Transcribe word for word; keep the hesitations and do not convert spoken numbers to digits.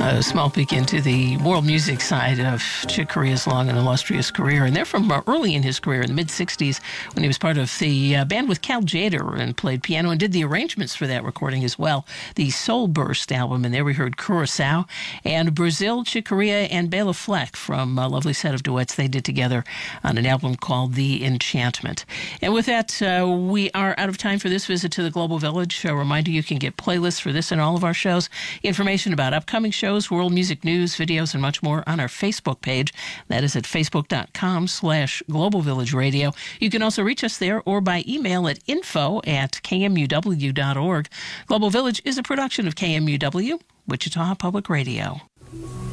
A small peek into the world music side of Chick Corea's long and illustrious career. And they're from uh, early in his career, in the mid-sixties, when he was part of the uh, band with Cal Tjader and played piano and did the arrangements for that recording as well. The Soul Burst album, and there we heard Curacao. And Brazil, Chick Corea, and Bela Fleck from a lovely set of duets they did together on an album called The Enchantment. And with that, uh, we are out of time for this visit to the Global Village. A reminder, you can get playlists for this and all of our shows, information about upcoming shows, world music news, videos, and much more on our Facebook page. That is at facebook.com slash Global Village Radio. You can also reach us there or by email at info at kmuw.org. Global Village is a production of K M U W, Wichita Public Radio.